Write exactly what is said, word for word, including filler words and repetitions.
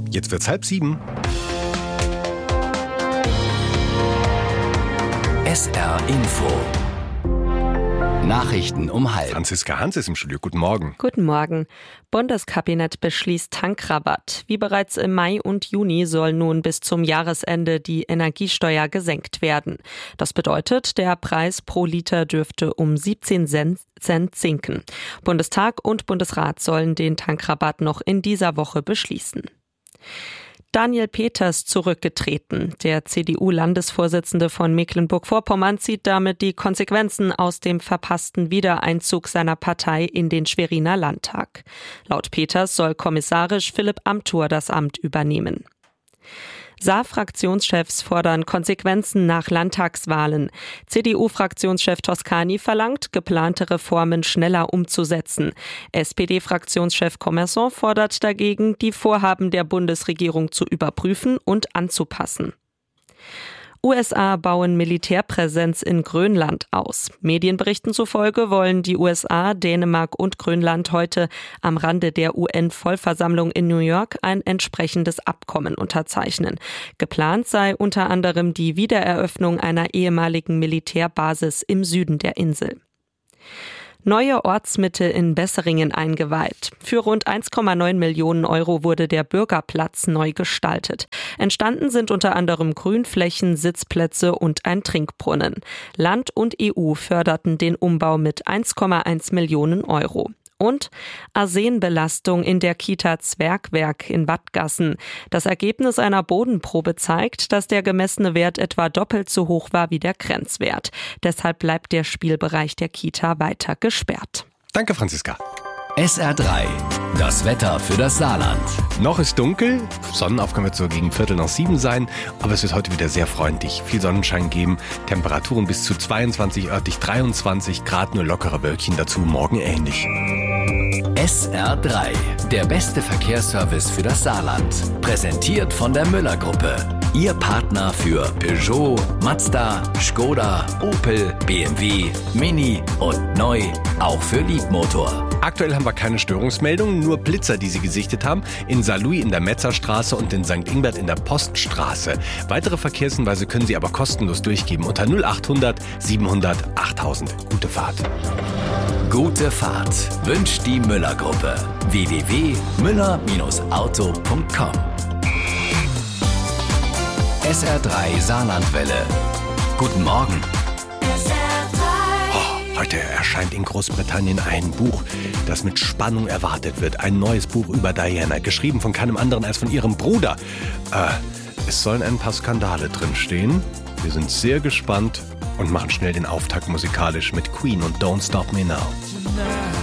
Jetzt wird's halb sieben. S R Info. Nachrichten um halb. Franziska Hans ist im Studio. Guten Morgen. Guten Morgen. Bundeskabinett beschließt Tankrabatt. Wie bereits im Mai und Juni soll nun bis zum Jahresende die Energiesteuer gesenkt werden. Das bedeutet, der Preis pro Liter dürfte um siebzehn Cent sinken. Bundestag und Bundesrat sollen den Tankrabatt noch in dieser Woche beschließen. Daniel Peters zurückgetreten. Der C D U-Landesvorsitzende von Mecklenburg-Vorpommern zieht damit die Konsequenzen aus dem verpassten Wiedereinzug seiner Partei in den Schweriner Landtag. Laut Peters soll kommissarisch Philipp Amthor das Amt übernehmen. Saar-Fraktionschefs fordern Konsequenzen nach Landtagswahlen. C D U-Fraktionschef Toscani verlangt, geplante Reformen schneller umzusetzen. S P D-Fraktionschef Commerson fordert dagegen, die Vorhaben der Bundesregierung zu überprüfen und anzupassen. U S A bauen Militärpräsenz in Grönland aus. Medienberichten zufolge wollen die U S A, Dänemark und Grönland heute am Rande der U N-Vollversammlung in New York ein entsprechendes Abkommen unterzeichnen. Geplant sei unter anderem die Wiedereröffnung einer ehemaligen Militärbasis im Süden der Insel. Neue Ortsmitte in Besseringen eingeweiht. Für rund eins Komma neun Millionen Euro wurde der Bürgerplatz neu gestaltet. Entstanden sind unter anderem Grünflächen, Sitzplätze und ein Trinkbrunnen. Land und E U förderten den Umbau mit eins Komma eins Millionen Euro. Und Arsenbelastung in der Kita Zwergwerk in Wattgassen. Das Ergebnis einer Bodenprobe zeigt, dass der gemessene Wert etwa doppelt so hoch war wie der Grenzwert. Deshalb bleibt der Spielbereich der Kita weiter gesperrt. Danke, Franziska. S R drei. Das Wetter für das Saarland. Noch ist dunkel, Sonnenaufgang wird so gegen Viertel nach sieben sein, aber es wird heute wieder sehr freundlich. Viel Sonnenschein geben, Temperaturen bis zu zweiundzwanzig, örtlich dreiundzwanzig Grad, nur lockere Wölkchen dazu, morgen ähnlich. S R drei. Der beste Verkehrsservice für das Saarland. Präsentiert von der Müller-Gruppe. Ihr Partner für Peugeot, Mazda, Skoda, Opel, B M W, Mini und neu auch für Liebmotor. Aktuell haben wir keine Störungsmeldungen, nur Blitzer, die Sie gesichtet haben, in Saarlouis in der Metzerstraße und in Sankt Ingbert in der Poststraße. Weitere Verkehrshinweise können Sie aber kostenlos durchgeben unter null achthundert siebenhundert achttausend. Gute Fahrt. Gute Fahrt wünscht die Müller-Gruppe. w w w punkt müller auto punkt com. S R drei Saarlandwelle. Guten Morgen. Oh, heute erscheint in Großbritannien ein Buch, das mit Spannung erwartet wird. Ein neues Buch über Diana, geschrieben von keinem anderen als von ihrem Bruder. Äh, es sollen ein paar Skandale drinstehen. Wir sind sehr gespannt und machen schnell den Auftakt musikalisch mit Queen und Don't Stop Me Now.